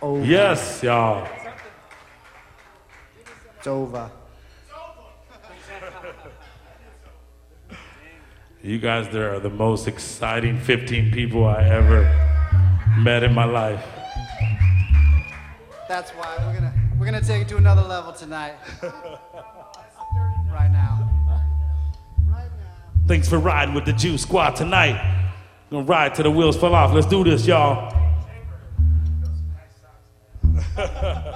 over. Yes, y'all. It's over. You guys are the most exciting 15 people I ever met in my life. That's why we're gonna take it to another level tonight. Right now. Thanks for riding with the Juice Squad tonight. Gonna ride till the wheels fall off. Let's do this, y'all.